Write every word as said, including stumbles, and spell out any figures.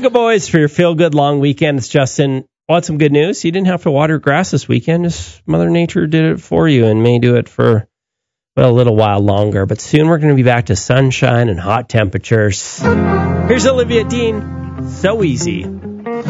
Mega Boys for your feel-good long weekend. It's Justin. Want some good news? You didn't have to water grass this weekend. Just Mother Nature did it for you and may do it for, well, a little while longer. But soon we're going to be back to sunshine and hot temperatures. Here's Olivia Dean. So easy.